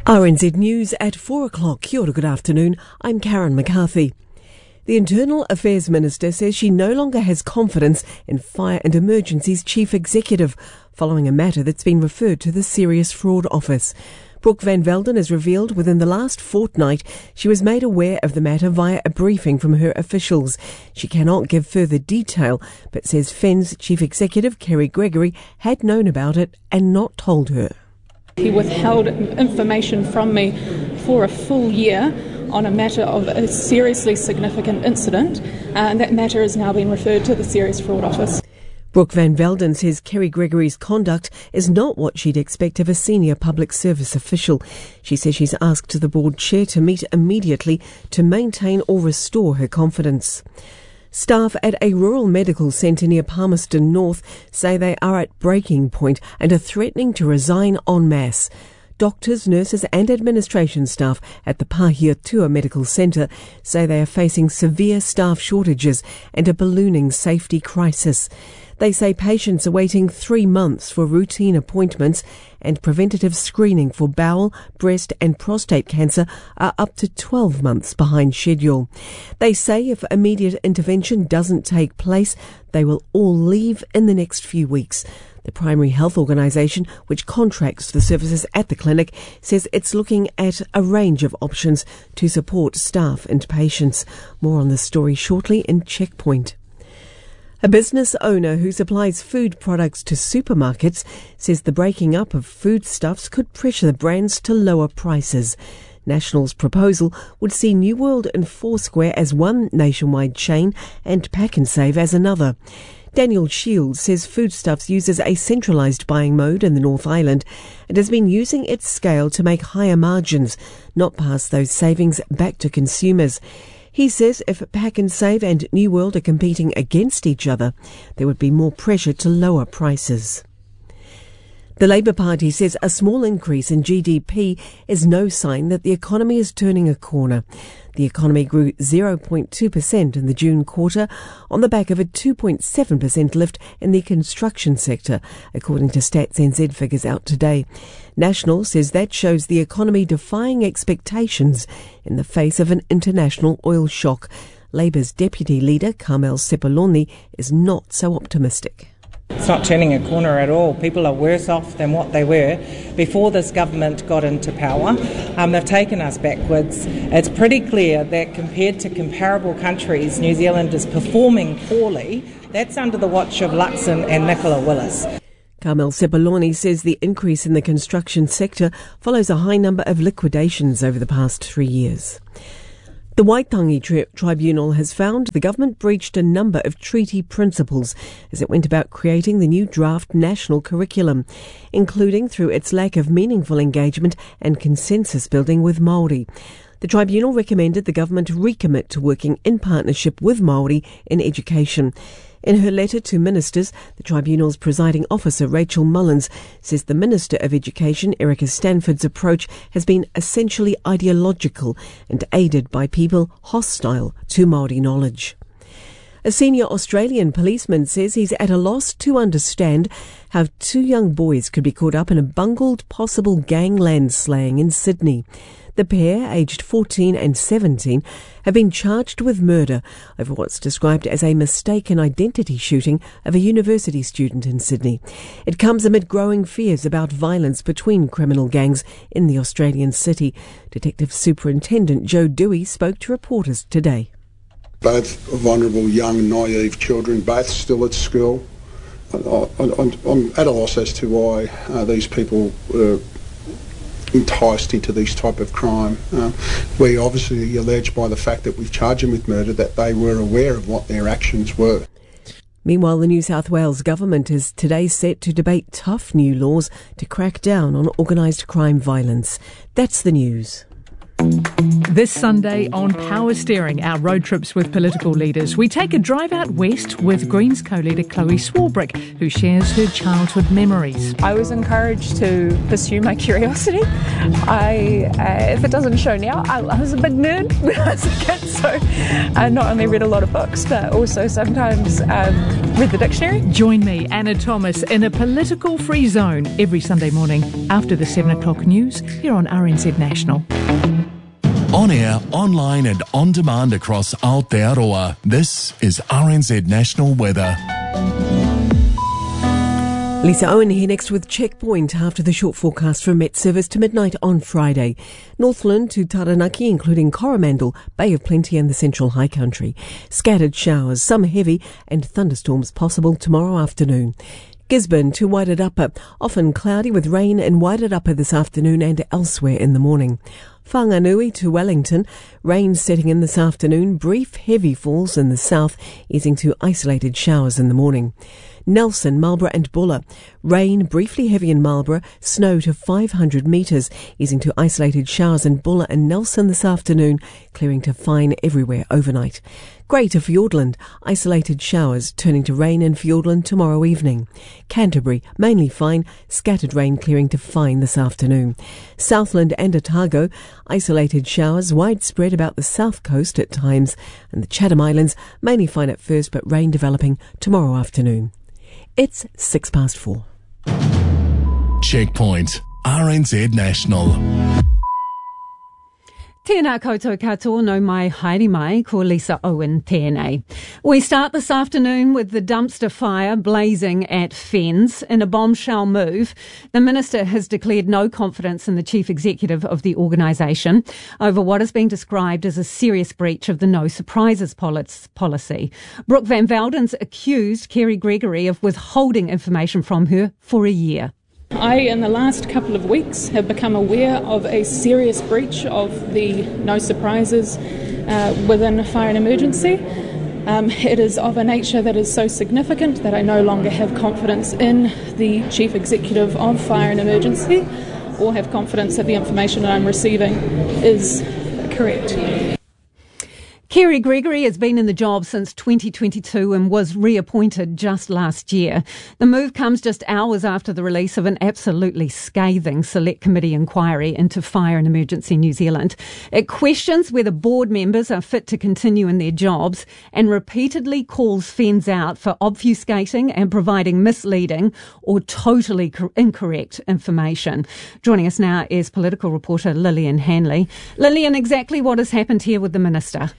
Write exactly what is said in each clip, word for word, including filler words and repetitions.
R N Z News at four o'clock. Kia ora, good afternoon. I'm Karen McCarthy. The Internal Affairs Minister says she no longer has confidence in Fire and Emergencies Chief Executive, following a matter that's been referred to the Serious Fraud Office. Brooke Van Velden has revealed within the last fortnight she was made aware of the matter via a briefing from her officials. She cannot give further detail, but says F E N's Chief Executive Kerry Gregory had known about it and not told her. He withheld information from me for a full year on a matter of a seriously significant incident, uh, and that matter has now been referred to the Serious Fraud Office. Brooke Van Velden says Kerry Gregory's conduct is not what she'd expect of a senior public service official. She says she's asked the board chair to meet immediately to maintain or restore her confidence. Staff at a rural medical centre near Palmerston North say they are at breaking point and are threatening to resign en masse. Doctors, nurses and administration staff at the Pahiatua Medical Centre say they are facing severe staff shortages and a ballooning safety crisis. They say patients are waiting three months for routine appointments, and preventative screening for bowel, breast and prostate cancer are up to twelve months behind schedule. They say if immediate intervention doesn't take place, they will all leave in the next few weeks. The Primary Health Organisation, which contracts the services at the clinic, says it's looking at a range of options to support staff and patients. More on this story shortly in Checkpoint. A business owner who supplies food products to supermarkets says the breaking up of foodstuffs could pressure the brands to lower prices. National's proposal would see New World and Foursquare as one nationwide chain and Pack and Save as another. Daniel Shields says Foodstuffs uses a centralised buying mode in the North Island and has been using its scale to make higher margins, not pass those savings back to consumers. He says if Pack and Save and New World are competing against each other, there would be more pressure to lower prices. The Labour Party says a small increase in G D P is no sign that the economy is turning a corner. The economy grew zero point two percent in the June quarter on the back of a two point seven percent lift in the construction sector, according to Stats N Z figures out today. National says that shows the economy defying expectations in the face of an international oil shock. Labour's deputy leader, Carmel Sepuloni, is not so optimistic. It's not turning a corner at all. People are worse off than what they were before this government got into power. Um, they've taken us backwards. It's pretty clear that compared to comparable countries, New Zealand is performing poorly. That's under the watch of Luxon and Nicola Willis. Carmel Sepuloni says the increase in the construction sector follows a high number of liquidations over the past three years. The Waitangi tri- Tribunal has found the government breached a number of treaty principles as it went about creating the new draft national curriculum, including through its lack of meaningful engagement and consensus building with Māori. The tribunal recommended the government recommit to working in partnership with Māori in education. In her letter to ministers, the tribunal's presiding officer, Rachel Mullins, says the Minister of Education, Erica Stanford's approach has been essentially ideological and aided by people hostile to Māori knowledge. A senior Australian policeman says he's at a loss to understand how two young boys could be caught up in a bungled possible gangland slaying in Sydney. The pair, aged fourteen and seventeen, have been charged with murder over what's described as a mistaken identity shooting of a university student in Sydney. It comes amid growing fears about violence between criminal gangs in the Australian city. Detective Superintendent Joe Dewey spoke to reporters today. Both vulnerable, young, naive children, both still at school. I'm, I'm at a loss as to why uh, these people were enticed into this type of crime. Um, we obviously allege by the fact that we've charged them with murder that they were aware of what their actions were. Meanwhile, the New South Wales government is today set to debate tough new laws to crack down on organised crime violence. That's the news. This Sunday on Power Steering, our road trips with political leaders, we take a drive out west with Greens co-leader Chloe Swarbrick, who shares her childhood memories. I was encouraged to pursue my curiosity. I, uh, if it doesn't show now, I, I was a big nerd when I was a kid, so I not only read a lot of books, but also sometimes um, read the dictionary. Join me, Anna Thomas, in a political free zone every Sunday morning after the seven o'clock news here on R N Z National. On air, online and on demand across Aotearoa, this is R N Z National Weather. Lisa Owen here next with Checkpoint after the short forecast from Met Service to midnight on Friday. Northland to Taranaki, including Coromandel, Bay of Plenty and the Central High Country. Scattered showers, some heavy and thunderstorms possible tomorrow afternoon. Gisborne to Wairarapa, often cloudy with rain in Wairarapa this afternoon and elsewhere in the morning. Whanganui to Wellington, rain setting in this afternoon, brief heavy falls in the south, easing to isolated showers in the morning. Nelson, Marlborough and Buller, rain briefly heavy in Marlborough, snow to five hundred metres, easing to isolated showers in Buller and Nelson this afternoon, clearing to fine everywhere overnight. Grey to Fiordland, isolated showers turning to rain in Fiordland tomorrow evening. Canterbury, mainly fine, scattered rain clearing to fine this afternoon. Southland and Otago, isolated showers widespread about the south coast at times, and the Chatham Islands, mainly fine at first but rain developing tomorrow afternoon. It's six past four. Checkpoint, R N Z National. Tēnā koutou katoa, no mai haere mai, ko Lisa Owen tēnei. We start this afternoon with the dumpster fire blazing at Fens. In a bombshell move, the Minister has declared no confidence in the Chief Executive of the organisation over what is being described as a serious breach of the no surprises policy. Brooke Van Velden's accused Kerry Gregory of withholding information from her for a year. I, in the last couple of weeks, have become aware of a serious breach of the no surprises uh, within fire and emergency. Um, it is of a nature that is so significant that I no longer have confidence in the Chief Executive of Fire and Emergency or have confidence that the information that I'm receiving is correct. Kerry Gregory has been in the job since twenty twenty-two and was reappointed just last year. The move comes just hours after the release of an absolutely scathing Select Committee inquiry into Fire and Emergency New Zealand. It questions whether board members are fit to continue in their jobs and repeatedly calls Fens out for obfuscating and providing misleading or totally incorrect information. Joining us now is political reporter Lillian Hanley. Lillian, exactly what has happened here with the Minister?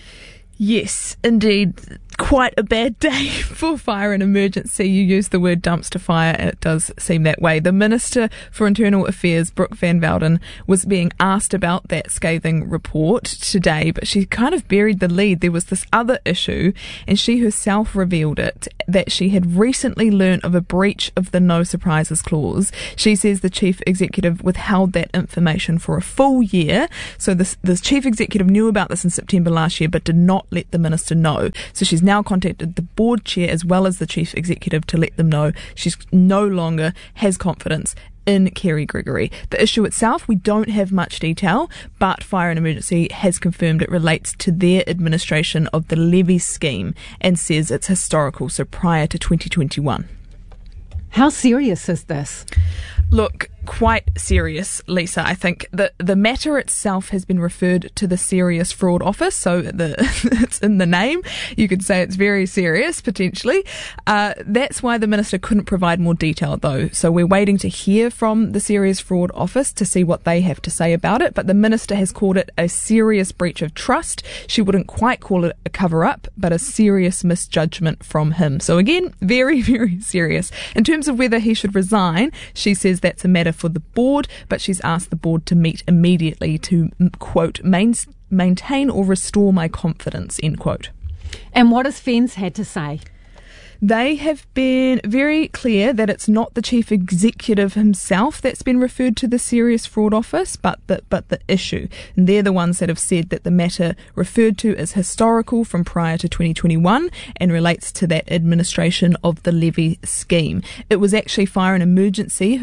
Yes, indeed. Quite a bad day for fire and emergency. You used the word dumpster fire and it does seem that way. The Minister for Internal Affairs, Brooke Van Velden, was being asked about that scathing report today, but she kind of buried the lead. There was this other issue and she herself revealed it, that she had recently learnt of a breach of the no surprises clause. She says the Chief Executive withheld that information for a full year. So this, the Chief Executive knew about this in September last year but did not let the Minister know. So she's now contacted the board chair as well as the Chief Executive to let them know she's no longer has confidence in Kerry Gregory. The issue itself, we don't have much detail, but Fire and Emergency has confirmed it relates to their administration of the levy scheme and says it's historical, so prior to twenty twenty-one. How serious is this? Look, quite serious, Lisa. I think the the matter itself has been referred to the Serious Fraud Office, so the it's in the name. You could say it's very serious, potentially. Uh, that's why the Minister couldn't provide more detail, though. So we're waiting to hear from the Serious Fraud Office to see what they have to say about it. But the Minister has called it a serious breach of trust. She wouldn't quite call it a cover-up, but a serious misjudgment from him. So again, very, very serious. In terms of whether he should resign, she says that's a matter for the board, but she's asked the board to meet immediately to, quote, main, maintain or restore my confidence, end quote. And what has Fens had to say? They have been very clear that it's not the Chief Executive himself that's been referred to the Serious Fraud Office, but the, but the issue. And they're the ones that have said that the matter referred to is historical from prior to twenty twenty-one and relates to that administration of the levy scheme. It was actually Fire and Emergency who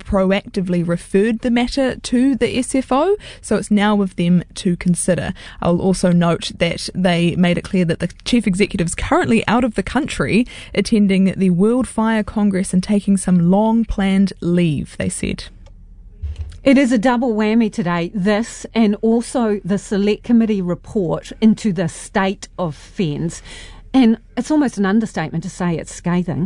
proactively referred the matter to the S F O, so it's now with them to consider. I'll also note that they made it clear that the chief executive is currently out of the country attending the World Fire Congress and taking some long-planned leave, they said. It is a double whammy today, this and also the Select Committee report into the state of FENZ. And it's almost an understatement to say it's scathing.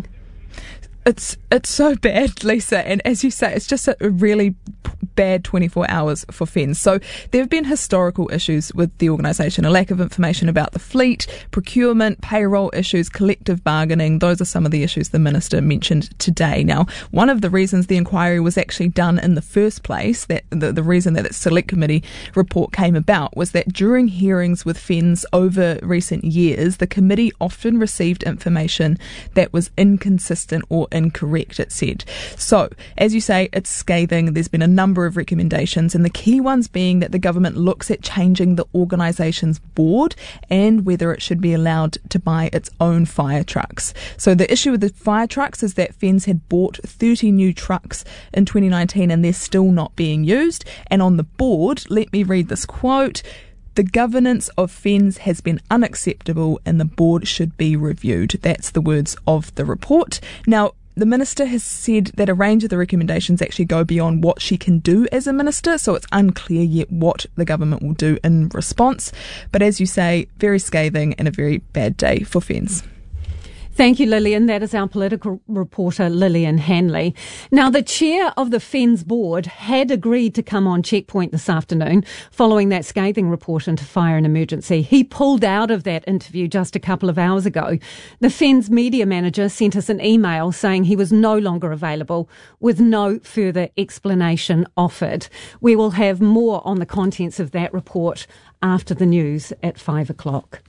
It's it's so bad, Lisa, and as you say, it's just a really bad twenty-four hours for FENZ. So there have been historical issues with the organisation, a lack of information about the fleet, procurement, payroll issues, collective bargaining. Those are some of the issues the Minister mentioned today. Now, one of the reasons the inquiry was actually done in the first place, that the, the reason that the Select Committee report came about, was that during hearings with FENZ over recent years, the committee often received information that was inconsistent or incorrect, it said. So, as you say, it's scathing. There's been a number of recommendations, and the key ones being that the government looks at changing the organisation's board and whether it should be allowed to buy its own fire trucks. So the issue with the fire trucks is that FENZ had bought thirty new trucks in twenty nineteen and they're still not being used. And on the board, let me read this quote: "The governance of FENZ has been unacceptable and the board should be reviewed." That's the words of the report. Now, the Minister has said that a range of the recommendations actually go beyond what she can do as a Minister, so it's unclear yet what the government will do in response. But as you say, very scathing and a very bad day for FENZ. Thank you, Lillian. That is our political reporter, Lillian Hanley. Now, the chair of the FENZ board had agreed to come on Checkpoint this afternoon following that scathing report into Fire and Emergency. He pulled out of that interview just a couple of hours ago. The FENZ media manager sent us an email saying he was no longer available, with no further explanation offered. We will have more on the contents of that report after the news at five o'clock.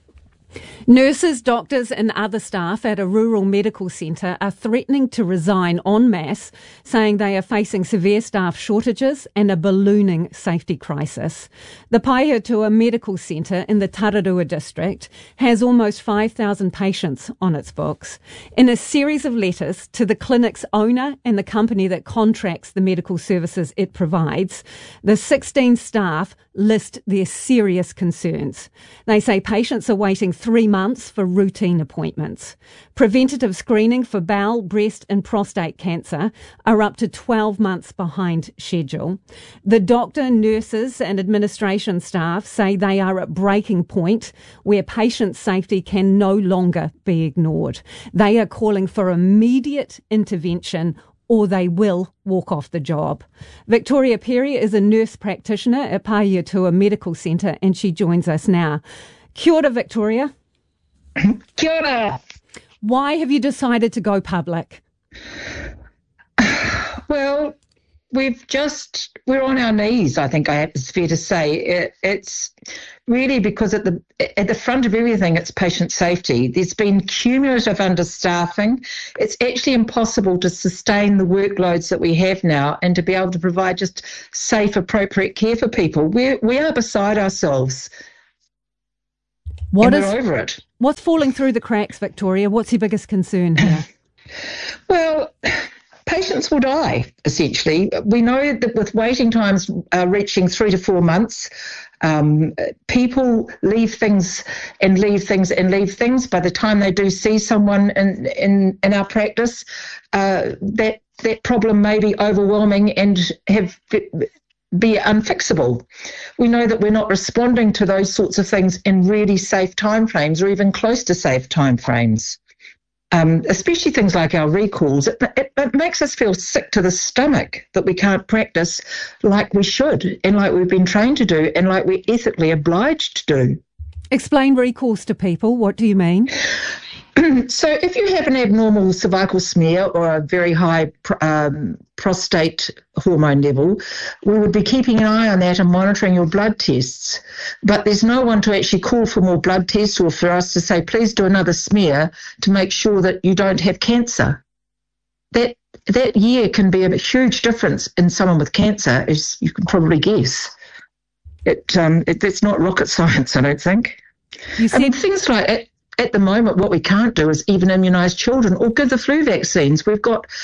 Nurses, doctors and other staff at a rural medical centre are threatening to resign en masse, saying they are facing severe staff shortages and a ballooning safety crisis. The Paeatua Medical Centre in the Tararua district has almost five thousand patients on its books. In a series of letters to the clinic's owner and the company that contracts the medical services it provides, the sixteen staff list their serious concerns. They say patients are waiting three months for routine appointments. Preventative screening for bowel, breast and prostate cancer are up to twelve months behind schedule. The doctor, nurses and administration staff say they are at breaking point where patient safety can no longer be ignored. They are calling for immediate intervention or they will walk off the job. Victoria Perry is a nurse practitioner at Paeatua Medical Centre and she joins us now. Kia ora, Victoria. Kia ora. Why have you decided to go public? Well, we've just, we're on our knees, I think I have, it's fair to say. It, it's really because at the at the front of everything, it's patient safety. There's been cumulative understaffing. It's actually impossible to sustain the workloads that we have now and to be able to provide just safe, appropriate care for people. We're, we are beside ourselves. What and is, we're over it. What's falling through the cracks, Victoria? What's your biggest concern here? Well, patients will die, essentially. We know that with waiting times uh, reaching three to four months, um, people leave things and leave things and leave things. By the time they do see someone in, in, in our practice, uh, that, that problem may be overwhelming and have be unfixable. We know that we're not responding to those sorts of things in really safe timeframes or even close to safe timeframes. Um, especially things like our recalls. It, it, it makes us feel sick to the stomach that we can't practice like we should and like we've been trained to do and like we're ethically obliged to do. Explain recalls to people. What do you mean? So if you have an abnormal cervical smear or a very high um, prostate hormone level, we would be keeping an eye on that and monitoring your blood tests. But there's no one to actually call for more blood tests or for us to say, please do another smear to make sure that you don't have cancer. That that year can be a huge difference in someone with cancer, as you can probably guess. It, um, it It's not rocket science, I don't think. You I mean, things like... It, At the moment, what we can't do is even immunise children or give the flu vaccines. We've got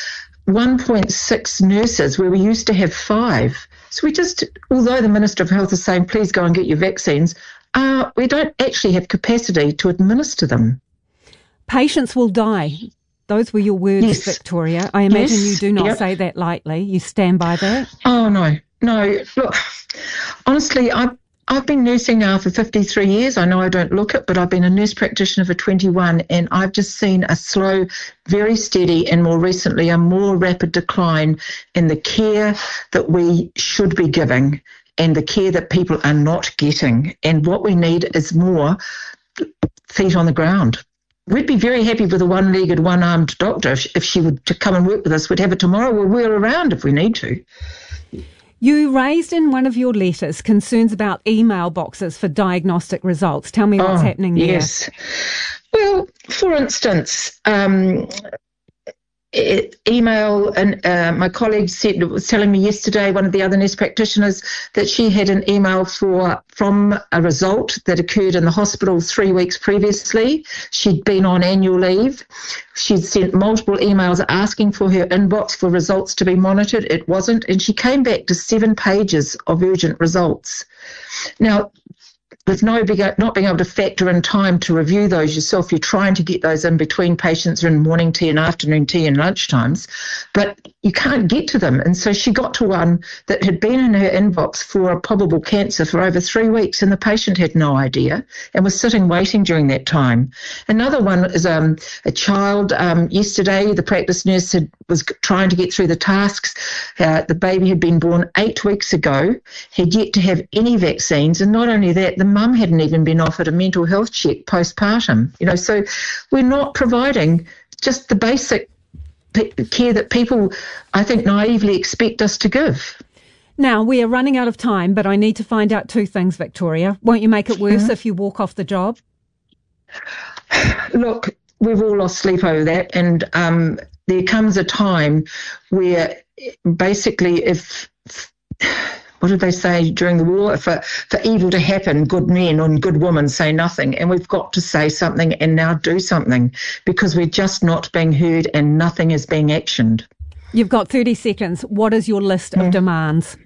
one point six nurses where we used to have five. So we just, although the Minister of Health is saying, please go and get your vaccines, uh, we don't actually have capacity to administer them. Patients will die. Those were your words, Yes. Victoria. I imagine Yes. you do not Yep. say that lightly. You stand by that. Oh, no, no. Look, honestly, I've, I've been nursing now for fifty-three years. I know I don't look it, but I've been a nurse practitioner for twenty-one, and I've just seen a slow, very steady, and more recently, a more rapid decline in the care that we should be giving and the care that people are not getting. And what we need is more feet on the ground. We'd be very happy with a one-legged, one-armed doctor if, if she would to come and work with us. We'd have it tomorrow. We'll wheel around if we need to. You raised in one of your letters concerns about email boxes for diagnostic results. Tell me what's Oh, happening there. Yes. Well, for instance, um, it, email, and uh, my colleague said, was telling me yesterday, one of the other nurse practitioners, that she had an email for from a result that occurred in the hospital three weeks previously. She'd been on annual leave. She'd sent multiple emails asking for her inbox for results to be monitored. It wasn't, and she came back to seven pages of urgent results. Now, with no big, not being able to factor in time to review those yourself, you're trying to get those in between patients or in morning tea and afternoon tea and lunch times, but you can't get to them. And so she got to one that had been in her inbox for a probable cancer for over three weeks, and the patient had no idea and was sitting waiting during that time. Another one is um, a child. Um, yesterday, the practice nurse had, was trying to get through the tasks. Uh, the baby had been born eight weeks ago, had yet to have any vaccines, and not only that, the mum hadn't even been offered a mental health check postpartum. You know, so we're not providing just the basic p- care that people, I think, naively expect us to give. Now, we are running out of time, but I need to find out two things, Victoria. Won't you make it worse Mm-hmm. if you walk off the job? Look, we've all lost sleep over that, and um, there comes a time where basically if... What did they say during the war? For, for evil to happen, good men and good women say nothing. And we've got to say something and now do something, because we're just not being heard and nothing is being actioned. You've got thirty seconds. What is your list of Mm. demands?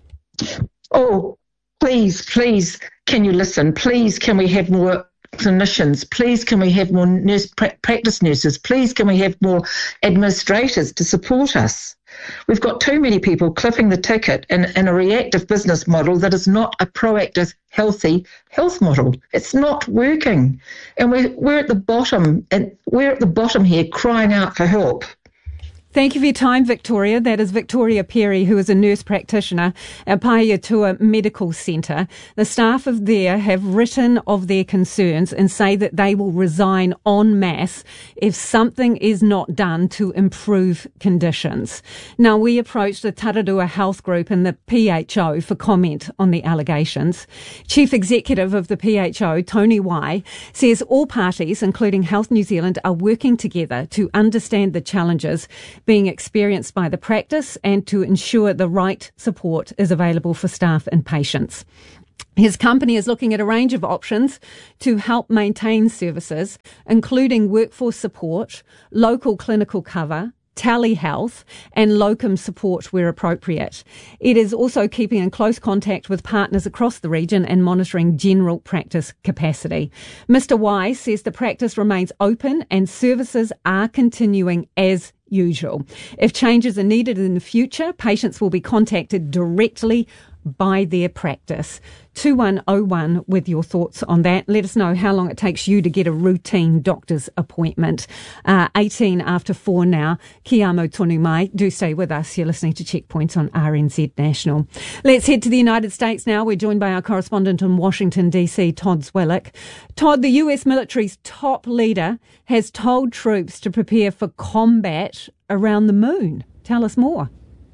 Oh, please, please, can you listen? Please, can we have more clinicians? Please, can we have more nurse pra- practice nurses? Please, can we have more administrators to support us? We've got too many people clipping the ticket in, in a reactive business model that is not a proactive, healthy health model. It's not working. And we're, we're at the bottom, and we're at the bottom here crying out for help. Thank you for your time, Victoria. That is Victoria Perry, who is a nurse practitioner at Paeatua Medical Centre. The staff of there have written of their concerns and say that they will resign en masse if something is not done to improve conditions. Now, we approached the Tararua Health Group and the P H O for comment on the allegations. Chief Executive of the P H O, Tony Wai, says all parties, including Health New Zealand, are working together to understand the challenges being experienced by the practice and to ensure the right support is available for staff and patients. His company is looking at a range of options to help maintain services, including workforce support, local clinical cover, telehealth and locum support where appropriate. It is also keeping in close contact with partners across the region and monitoring general practice capacity. Mister Wise says the practice remains open and services are continuing as usual. If changes are needed in the future, patients will be contacted directly by their practice. two one oh one with your thoughts on that. Let us know how long it takes you to get a routine doctor's appointment. Uh, eighteen after four now. Ki amo tonu mai. Do stay with us. You're listening to Checkpoints on R N Z National. Let's head to the United States now. We're joined by our correspondent in Washington, D C, Todd Zwillich. Todd, the U S military's top leader has told troops to prepare for combat around the moon. Tell us more.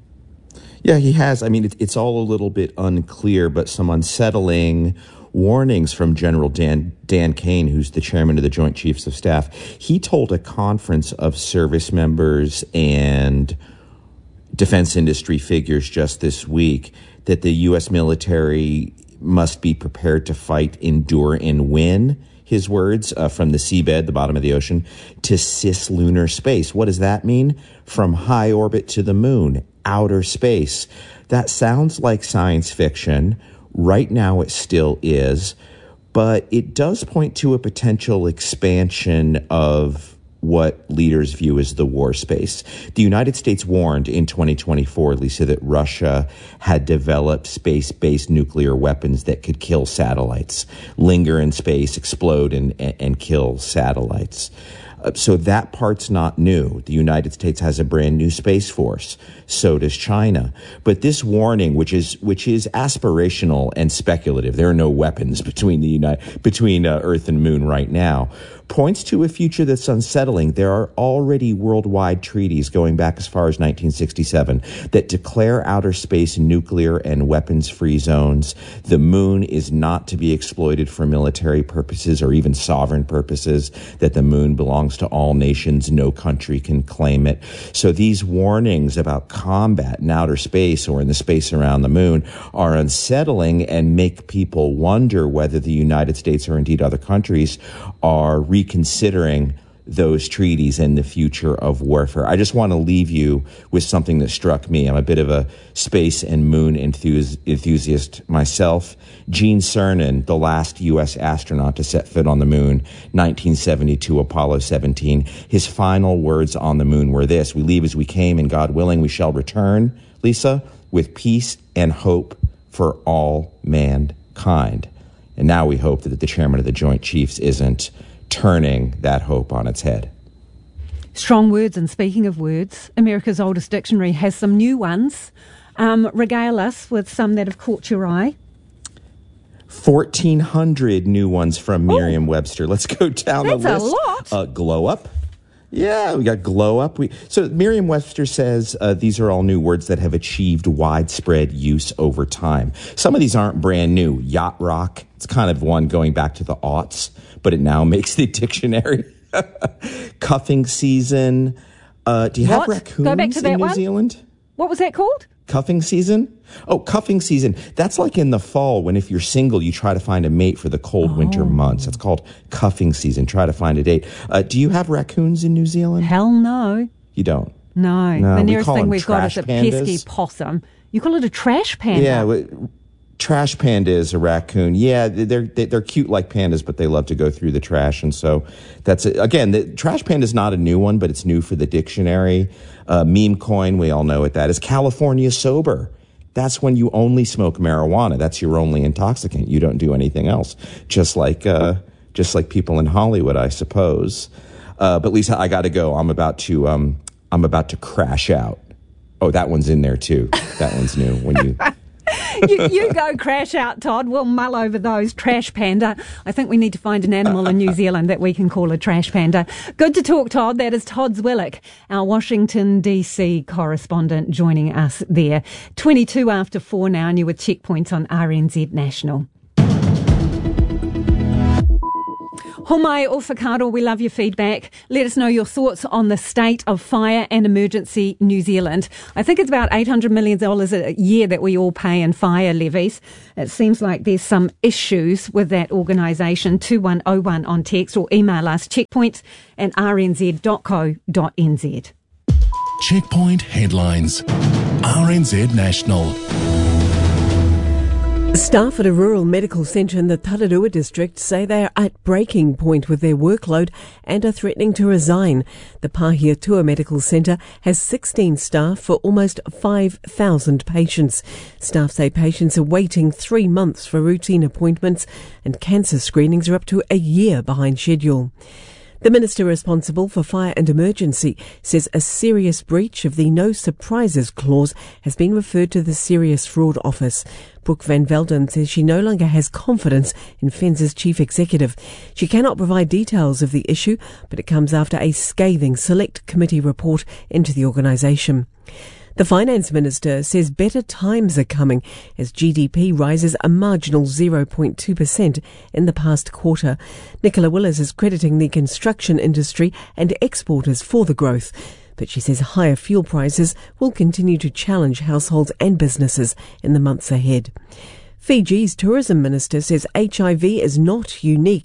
Yeah, he has. I mean, it, it's all a little bit unclear, but some unsettling warnings from General Dan, Dan Kane, who's the chairman of the Joint Chiefs of Staff. He told a conference of service members and defense industry figures just this week that the U S military must be prepared to fight, endure, and win his words, uh, from the seabed, the bottom of the ocean, to cislunar space. What does that mean? From high orbit to the moon, outer space. That sounds like science fiction. Right now it still is, but it does point to a potential expansion of what leaders view as the war space. The United States warned in twenty twenty-four, Lisa, that Russia had developed space-based nuclear weapons that could kill satellites, linger in space, explode, and, and kill satellites. Uh, so that part's not new. The United States has a brand new space force. So does China. But this warning, which is which is aspirational and speculative, there are no weapons between the United between uh, Earth and Moon right now, points to a future that's unsettling. There are already worldwide treaties going back as far as nineteen sixty-seven that declare outer space nuclear and weapons-free zones. The moon is not to be exploited for military purposes or even sovereign purposes, that the moon belongs to all nations. No country can claim it. So these warnings about combat in outer space or in the space around the moon are unsettling and make people wonder whether the United States or indeed other countries are reconsidering those treaties and the future of warfare. I just want to leave you with something that struck me. I'm a bit of a space and moon enthus- enthusiast myself. Gene Cernan, the last U S astronaut to set foot on the moon, nineteen seventy-two, Apollo seventeen, his final words on the moon were this: "We leave as we came, and God willing, we shall return, Lisa, with peace and hope for all mankind." And now we hope that the chairman of the Joint Chiefs isn't turning that hope on its head. Strong words, and speaking of words, America's oldest dictionary has some new ones. Um, regale us with some that have caught your eye. fourteen hundred new ones from Merriam-Webster. Let's go down the list. That's a lot. Uh, glow up. Yeah, we got glow up. We, so Merriam-Webster says uh, these are all new words that have achieved widespread use over time. Some of these aren't brand new. Yacht rock, it's kind of one going back to the aughts, but it now makes the dictionary. Cuffing season. Uh, do you What? have raccoons Go back to that in New one. Zealand? What was that called? Cuffing season? Oh, cuffing season. That's like in the fall when if you're single, you try to find a mate for the cold Oh. winter months. It's called cuffing season. Try to find a date. Uh, do you have raccoons in New Zealand? Hell no. You don't? No. No, the we nearest call thing them we've got is trash a pandas. pesky possum. You call it a trash panda? Yeah. w- Trash panda is a raccoon. Yeah, they're they're cute like pandas, but they love to go through the trash, and so that's it. Again, the trash panda is not a new one, but it's new for the dictionary. Uh, meme coin, we all know what that is. California sober. That's when you only smoke marijuana. That's your only intoxicant. You don't do anything else. Just like uh, just like people in Hollywood, I suppose. Uh, but Lisa, I got to go. I'm about to um, I'm about to crash out. Oh, that one's in there too. That one's new. When you. you, you go crash out, Todd. We'll mull over those. Trash panda. I think we need to find an animal in New Zealand that we can call a trash panda. Good to talk, Todd. That is Todd Zwillich, our Washington, D C correspondent, joining us there. twenty-two after four now, and you're with Checkpoints on R N Z National. Homai Ofakaro, we love your feedback. Let us know your thoughts on the state of fire and emergency New Zealand. I think it's about eight hundred million dollars a year that we all pay in fire levies. It seems like there's some issues with that organisation. two one oh one on text, or email us checkpoints at r n z dot co dot n z. Checkpoint headlines. R N Z National. Staff at a rural medical centre in the Tararua district say they are at breaking point with their workload and are threatening to resign. The Pahiatua Medical Centre has sixteen staff for almost five thousand patients. Staff say patients are waiting three months for routine appointments, and cancer screenings are up to a year behind schedule. The minister responsible for fire and emergency says a serious breach of the No Surprises clause has been referred to the Serious Fraud Office. Brooke Van Velden says she no longer has confidence in F E N Z's chief executive. She cannot provide details of the issue, but it comes after a scathing select committee report into the organisation. The Finance Minister says better times are coming as G D P rises a marginal zero point two percent in the past quarter. Nicola Willis is crediting the construction industry and exporters for the growth, but she says higher fuel prices will continue to challenge households and businesses in the months ahead. Fiji's tourism minister says H I V is not unique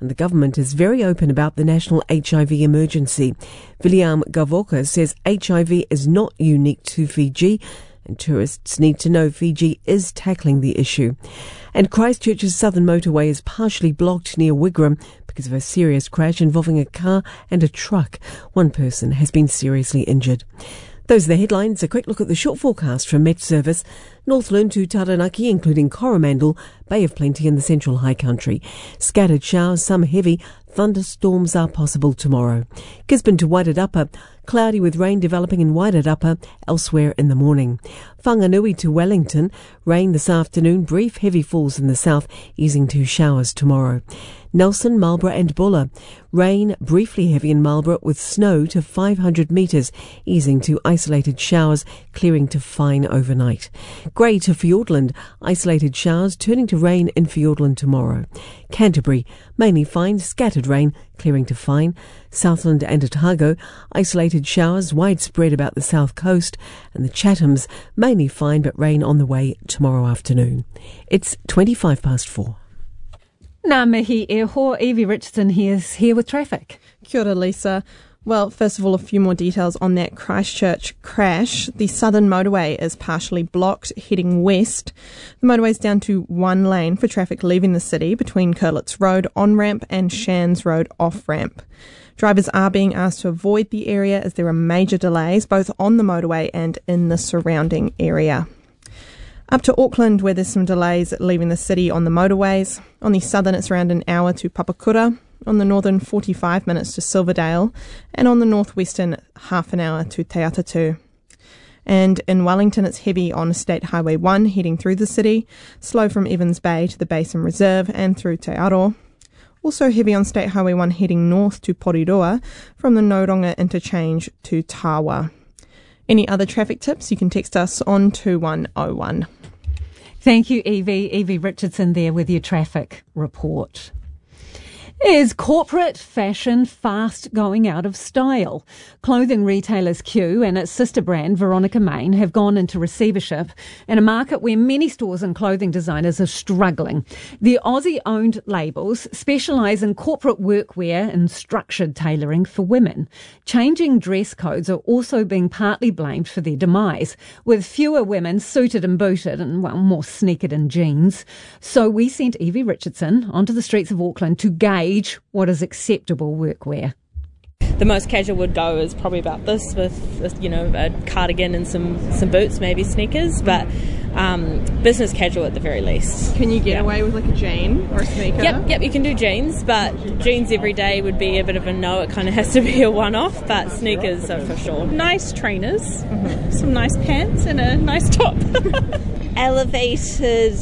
and the government is very open about the national H I V emergency. William Gavoka says H I V is not unique to Fiji, and tourists need to know Fiji is tackling the issue. And Christchurch's southern motorway is partially blocked near Wigram because of a serious crash involving a car and a truck. One person has been seriously injured. Those are the headlines. A quick look at the short forecast from Met Service. Northland to Taranaki, including Coromandel, Bay of Plenty and the Central High Country. Scattered showers, some heavy. Thunderstorms are possible tomorrow. Gisborne to Wairarapa, cloudy with rain developing in Wairarapa, elsewhere in the morning. Whanganui to Wellington, rain this afternoon, brief heavy falls in the south, easing to showers tomorrow. Nelson, Marlborough and Buller, rain briefly heavy in Marlborough with snow to five hundred metres, easing to isolated showers, clearing to fine overnight. Grey to Fiordland, isolated showers turning to rain in Fiordland tomorrow. Canterbury, mainly fine, scattered rain, clearing to fine. Southland and Otago, isolated showers widespread about the south coast, and the Chathams, mainly fine but rain on the way tomorrow afternoon. It's twenty-five past four. Ngā mihi e ho, Evie Richardson here is here with traffic. Kia ora, Lisa. Well, first of all, a few more details on that Christchurch crash. The southern motorway is partially blocked heading west. The motorway is down to one lane for traffic leaving the city between Curlitz Road on-ramp and Shands Road off-ramp. Drivers are being asked to avoid the area as there are major delays both on the motorway and in the surrounding area. Up to Auckland, where there's some delays leaving the city on the motorways. On the southern, it's around an hour to Papakura. On the northern, forty-five minutes to Silverdale. And on the northwestern, half an hour to Te Atatu. And in Wellington, it's heavy on State Highway one heading through the city. Slow from Evans Bay to the Basin Reserve and through Te Aro. Also heavy on State Highway one heading north to Porirua from the Noronga interchange to Tawa. Any other traffic tips, you can text us on two one oh one. Thank you, Evie. Evie Richardson there with your traffic report. Is corporate fashion fast going out of style? Clothing retailers Q and its sister brand Veronica Main have gone into receivership in a market where many stores and clothing designers are struggling. The Aussie-owned labels specialise in corporate workwear and structured tailoring for women. Changing dress codes are also being partly blamed for their demise, with fewer women suited and booted and, well, more sneakered in jeans. So we sent Evie Richardson onto the streets of Auckland to gauge what is acceptable workwear. The most casual would go is probably about this, with, you know, a cardigan and some, some boots, maybe sneakers, but um, business casual at the very least. Can you get yeah. away with like a jean or a sneaker? Yep, yep, you can do jeans, but jeans every day would be a bit of a no. It kind of has to be a one-off, but sneakers are for sure. Nice trainers, mm-hmm. some nice pants and a nice top. Elevated,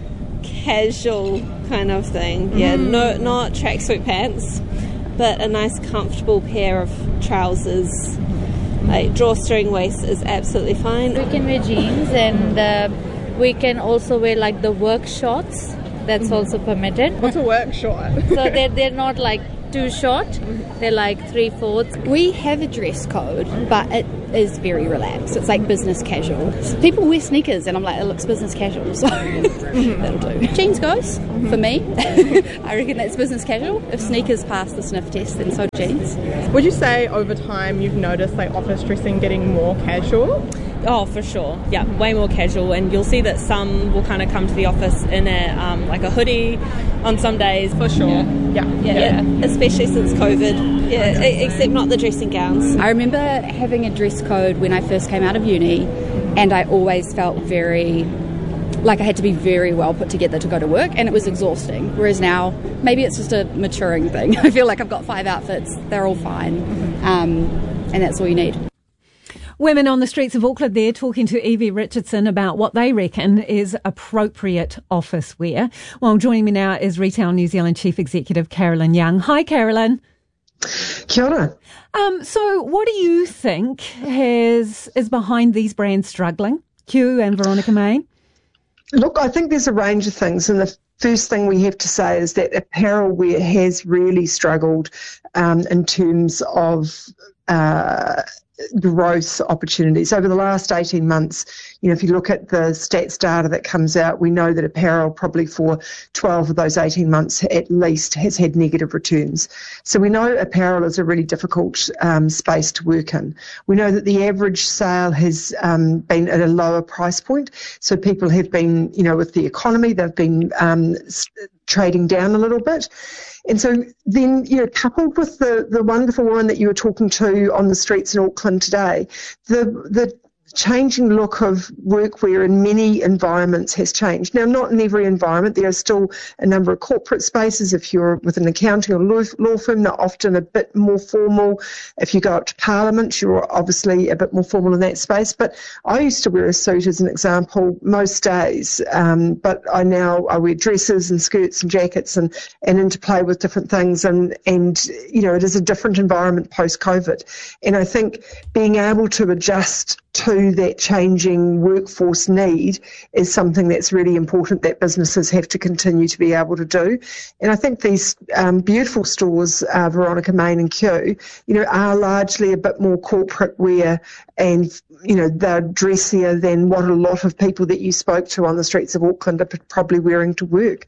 casual kind of thing. Yeah, mm. no, not tracksuit pants, but a nice comfortable pair of trousers. Like drawstring waist is absolutely fine. We can wear jeans, and uh, we can also wear like the work shorts. That's mm-hmm. also permitted. What's a work short? So they're they're not like too short. They're like three fourths. We have a dress code, but it is very relaxed. It's like business casual. People wear sneakers, and I'm like, it looks business casual, so that'll do. Jeans goes for me. I reckon that's business casual. If sneakers pass the sniff test, then so jeans. Would you say over time you've noticed like office dressing getting more casual? Oh, for sure. Yeah, way more casual, and you'll see that some will kind of come to the office in a um, like a hoodie on some days. For sure. Yeah. Yeah. yeah. yeah. Especially since COVID. Yeah, except not the dressing gowns. I remember having a dress code when I first came out of uni, and I always felt very like I had to be very well put together to go to work, and it was exhausting. Whereas now, maybe it's just a maturing thing. I feel like I've got five outfits. They're all fine. Um, and that's all you need. Women on the streets of Auckland there talking to Evie Richardson about what they reckon is appropriate office wear. Well, joining me now is Retail New Zealand Chief Executive Carolyn Young. Hi, Carolyn. Kia ora. Um, so what do you think has is behind these brands struggling, Q and Veronica Main? Look, I think there's a range of things, and the first thing we have to say is that apparel wear has really struggled um, in terms of uh, growth opportunities. Over the last eighteen months, you know, if you look at the stats data that comes out, we know that apparel probably for twelve of those eighteen months at least has had negative returns. So we know apparel is a really difficult um, space to work in. We know that the average sale has um, been at a lower price point. So people have been, you know, with the economy, they've been um, trading down a little bit. And so then, you know, coupled with the, the wonderful woman that you were talking to on the streets in Auckland today, the the changing look of workwear in many environments has changed. Now, not in every environment. There are still a number of corporate spaces. If you're with an accounting or law, law firm, they're often a bit more formal. If you go up to Parliament, you're obviously a bit more formal in that space. But I used to wear a suit, as an example, most days. Um, but I now I wear dresses and skirts and jackets and, and interplay with different things. And, and, you know, it is a different environment post-COVID. And I think being able to adjust to that changing workforce need is something that's really important that businesses have to continue to be able to do. And I think these um, beautiful stores, uh, Veronica Main and Kew, you know, are largely a bit more corporate wear, and, you know, they're dressier than what a lot of people that you spoke to on the streets of Auckland are probably wearing to work.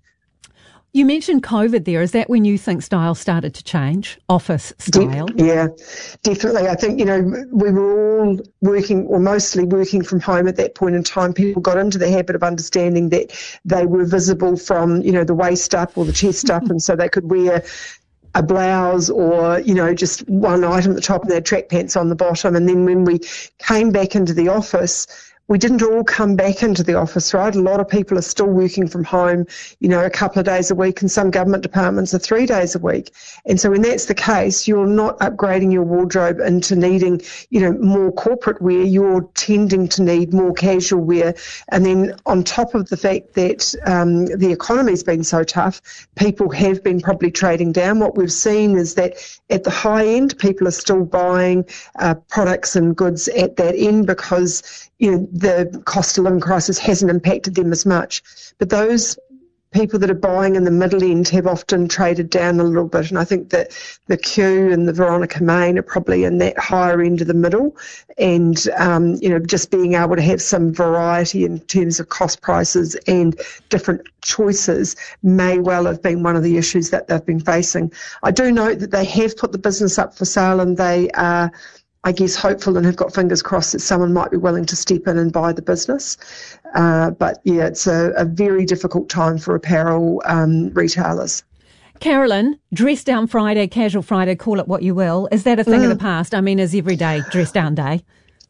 You mentioned COVID there. Is that when you think style started to change, office style? De- yeah, definitely. I think, you know, we were all working, or mostly working from home at that point in time. People got into the habit of understanding that they were visible from, you know, the waist up or the chest up, and so they could wear a blouse or, you know, just one item at the top and they had track pants on the bottom. And then when we came back into the office, we didn't all come back into the office, right? A lot of people are still working from home, you know, a couple of days a week, and some government departments are three days a week. And so when that's the case, you're not upgrading your wardrobe into needing, you know, more corporate wear. You're tending to need more casual wear. And then on top of the fact that um, the economy's been so tough, people have been probably trading down. What we've seen is that at the high end, people are still buying uh, products and goods at that end because, you know, the cost of living crisis hasn't impacted them as much. But those people that are buying in the middle end have often traded down a little bit. And I think that the Kew and the Veronica Main are probably in that higher end of the middle. And, um, you know, just being able to have some variety in terms of cost prices and different choices may well have been one of the issues that they've been facing. I do note that they have put the business up for sale, and they are, I guess, hopeful and have got fingers crossed that someone might be willing to step in and buy the business. Uh, but yeah, it's a, a very difficult time for apparel um, retailers. Carolyn, Dress Down Friday, Casual Friday, call it what you will. Is that a thing mm. of the past? I mean, is every day Dress Down Day?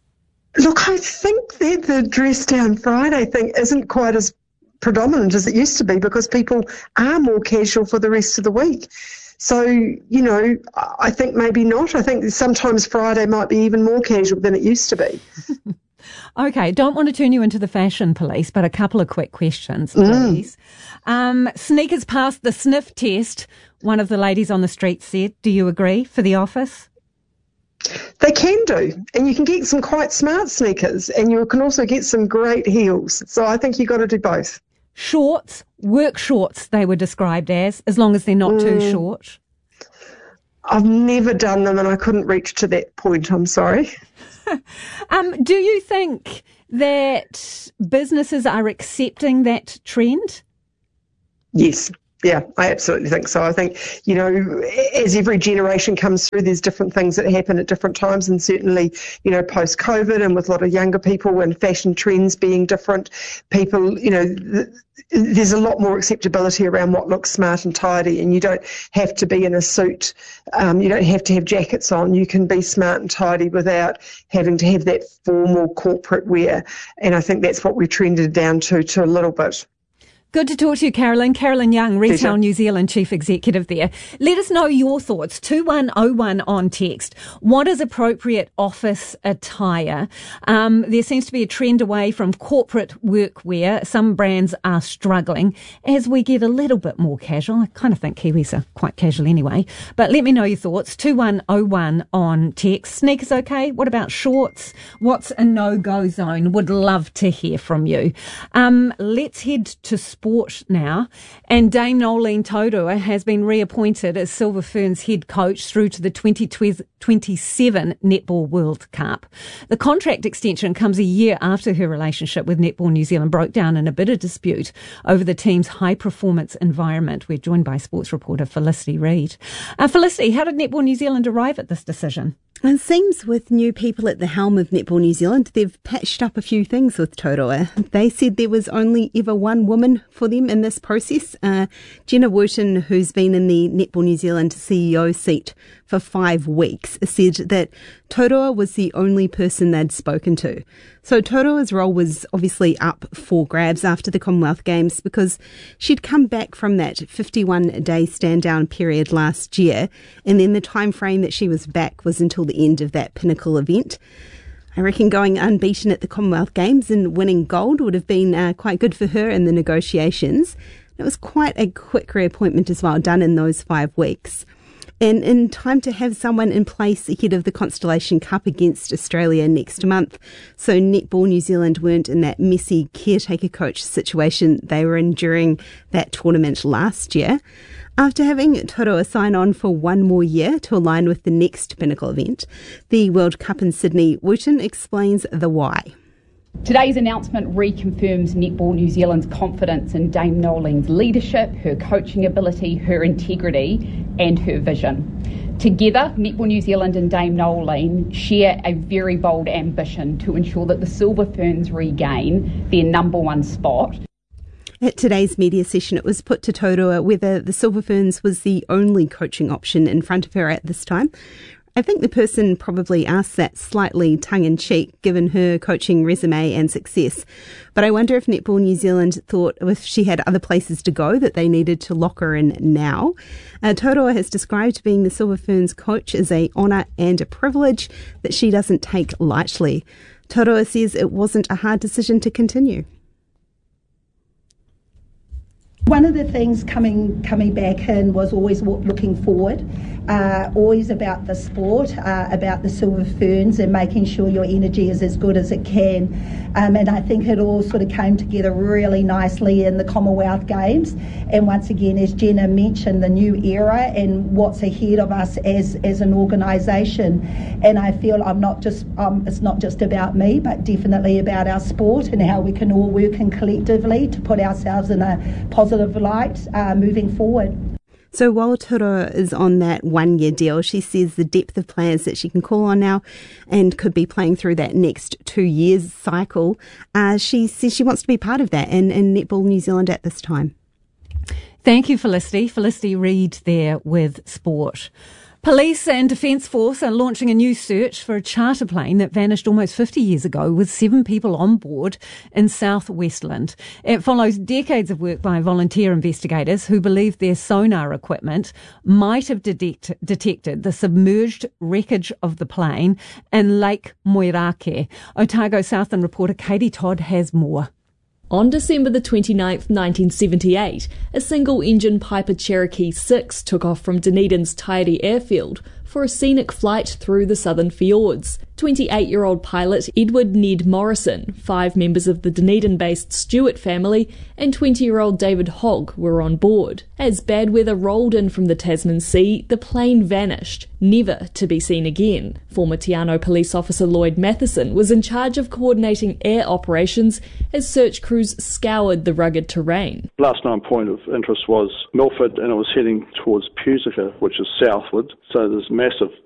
Look, I think that the Dress Down Friday thing isn't quite as predominant as it used to be because people are more casual for the rest of the week. So, you know, I think maybe not. I think sometimes Friday might be even more casual than it used to be. Okay, don't want to turn you into the fashion police, but a couple of quick questions, please. Mm. Um, sneakers passed the sniff test, one of the ladies on the street said. Do you agree, for the office? They can do, and you can get some quite smart sneakers, and you can also get some great heels. So I think you've got to do both. Shorts, work shorts, they were described as, as long as they're not mm. too short. I've never done them, and I couldn't reach to that point, I'm sorry. um, do you think that businesses are accepting that trend? Yes. Yeah, I absolutely think so. I think, you know, as every generation comes through, there's different things that happen at different times, and certainly, you know, post-COVID and with a lot of younger people and fashion trends being different, people, you know, th- there's a lot more acceptability around what looks smart and tidy, and you don't have to be in a suit. Um, you don't have to have jackets on. You can be smart and tidy without having to have that formal corporate wear, and I think that's what we trended down to, to a little bit. Good to talk to you, Carolyn. Carolyn Young, Retail New Zealand Chief Executive there. Let us know your thoughts. two one oh one on text. What is appropriate office attire? Um, there seems to be a trend away from corporate workwear. Some brands are struggling as we get a little bit more casual. I kind of think Kiwis are quite casual anyway. But let me know your thoughts. two one oh one on text. Sneakers okay? What about shorts? What's a no-go zone? Would love to hear from you. Um, let's head to sport. sport now. And Dame Nolene Taurua has been reappointed as Silver Ferns head coach through to the twenty twenty-seven Netball World Cup. The contract extension comes a year after her relationship with Netball New Zealand broke down in a bitter dispute over the team's high-performance environment. We're joined by sports reporter Felicity Reid. Uh, Felicity, how did Netball New Zealand arrive at this decision? It seems with new people at the helm of Netball New Zealand, they've patched up a few things with Taurua. They said there was only ever one woman for them in this process. Uh, Jenna Wooten, who's been in the Netball New Zealand C E O seat for five weeks, said that Taurua was the only person they'd spoken to. So Taurua's role was obviously up for grabs after the Commonwealth Games because she'd come back from that fifty-one day stand-down period last year, and then the time frame that she was back was until the end of that pinnacle event. I reckon going unbeaten at the Commonwealth Games and winning gold would have been uh, quite good for her in the negotiations. It was quite a quick reappointment as well, done in those five weeks. And in time to have someone in place ahead of the Constellation Cup against Australia next month. So Netball New Zealand weren't in that messy caretaker coach situation they were in during that tournament last year. After having Taurua sign on for one more year to align with the next pinnacle event, the World Cup in Sydney, Wooten explains the why. Today's announcement reconfirms Netball New Zealand's confidence in Dame Nolene's leadership, her coaching ability, her integrity and her vision. Together, Netball New Zealand and Dame Nolene share a very bold ambition to ensure that the Silver Ferns regain their number one spot. At today's media session, it was put to Taurua whether the Silver Ferns was the only coaching option in front of her at this time. I think the person probably asked that slightly tongue-in-cheek, given her coaching resume and success. But I wonder if Netball New Zealand thought if she had other places to go that they needed to lock her in now. Uh, Taurua has described being the Silver Ferns coach as an honour and a privilege that she doesn't take lightly. Taurua says it wasn't a hard decision to continue. One of the things coming coming back in was always looking forward, uh, always about the sport, uh, about the Silver Ferns and making sure your energy is as good as it can. Um, and I think it all sort of came together really nicely in the Commonwealth Games. And once again, as Jenna mentioned, the new era and what's ahead of us as, as an organisation. And I feel I'm not just um, it's not just about me, but definitely about our sport and how we can all work in collectively to put ourselves in a positive light uh, moving forward. So while Taurua is on that one-year deal, she says the depth of players that she can call on now and could be playing through that next two years cycle. Uh, she says she wants to be part of that in, in Netball New Zealand at this time. Thank you, Felicity. Felicity Reid there with sport. Police and Defence Force are launching a new search for a charter plane that vanished almost fifty years ago with seven people on board in South Westland. It follows decades of work by volunteer investigators who believe their sonar equipment might have detect, detected the submerged wreckage of the plane in Lake Moerake. Otago Southland reporter Katie Todd has more. On December the twenty-ninth, nineteen seventy-eight, a single-engine Piper Cherokee six took off from Dunedin's Taieri airfield for a scenic flight through the southern fjords. twenty-eight-year-old pilot Edward Ned Morrison, five members of the Dunedin-based Stewart family, and twenty-year-old David Hogg were on board. As bad weather rolled in from the Tasman Sea, the plane vanished, never to be seen again. Former Te Anau police officer Lloyd Matheson was in charge of coordinating air operations as search crews scoured the rugged terrain. Last known point of interest was Milford, and it was heading towards Pusica, which is southward. So there's massive